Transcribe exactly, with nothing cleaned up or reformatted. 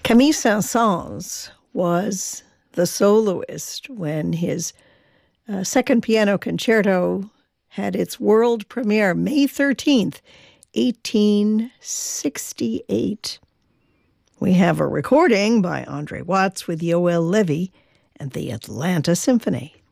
Camille Saint-Saëns was the soloist when his uh, second piano concerto had its world premiere May thirteenth, eighteen sixty-eight. We have a recording by Andre Watts with Yoel Levy and the Atlanta Symphony.